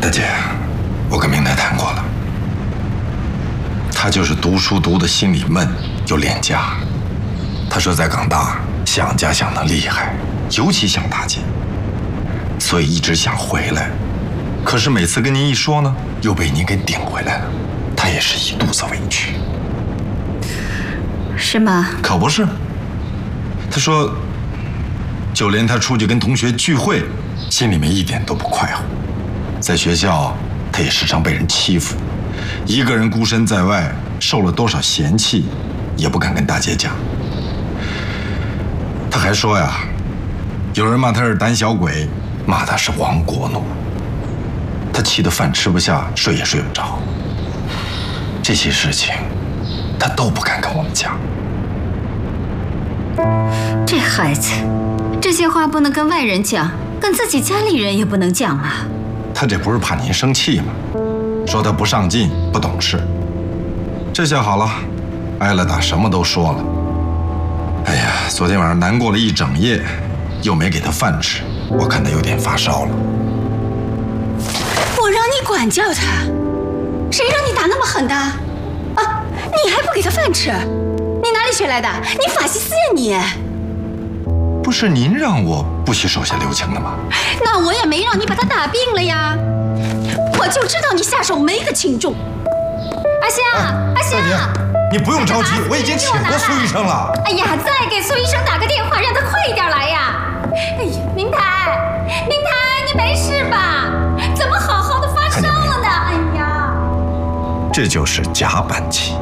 大姐，我跟明台谈过了，他就是读书读的心里闷，又恋家。他说在港大想家想得厉害，尤其想大姐，所以一直想回来。可是每次跟您一说呢，又被您给顶回来了，他也是一肚子委屈。 是吗？ 可不是。他说，就连他出去跟同学聚会，心里面一点都不快活。在学校，他也时常被人欺负，一个人孤身在外，受了多少嫌弃，也不敢跟大姐讲。他还说呀，有人骂他是胆小鬼，骂他是亡国奴。他气得饭吃不下，睡也睡不着。这些事情，他都不敢跟我们讲。 这孩子，这些话不能跟外人讲，跟自己家里人也不能讲啊。 他这不是怕您生气吗？说他不上进、不懂事。这下好了，挨了打，什么都说了。哎呀，昨天晚上难过了一整夜，又没给他饭吃，我看他有点发烧了。 我让你管教他，谁让你打那么狠的？啊，你还不给他饭吃？你哪里学来的？你法西斯呀你！ 不是您让我不许手下留情的吗？ 那我也没让你把他打病了呀，我就知道你下手没个轻重。阿香，阿香， 你不用着急，我已经请过苏医生了。 哎呀，再给苏医生打个电话，让他快一点来呀！哎呀，明台，明台，你没事吧？怎么好好的发烧了呢？哎呀， 这就是假板期。